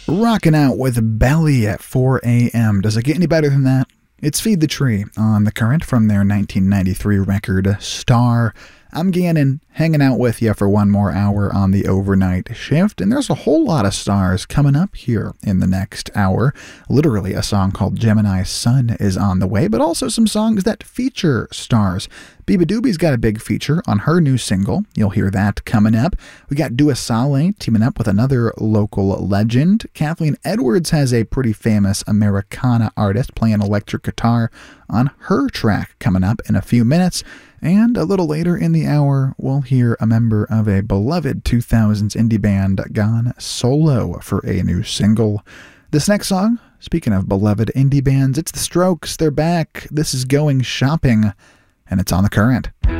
Rocking out with Belly at 4 a.m. Does it get any better than that? It's Feed the Tree on The Current from their 1993 record, Star. I'm Gannon, hanging out with you for one more hour on the overnight shift, and there's a whole lot of stars coming up here in the next hour. Literally, a song called Gemini Sun is on the way, but also some songs that feature stars. Biba Doobie's got a big feature on her new single. You'll hear that coming up. We got Dua Saleh teaming up with another local legend. Kathleen Edwards has a pretty famous Americana artist playing electric guitar on her track coming up in a few minutes. And a little later in the hour, we'll hear a member of a beloved 2000s indie band gone solo for a new single. This next song, speaking of beloved indie bands, it's The Strokes. They're back. This is Going Shopping, and it's on The Current.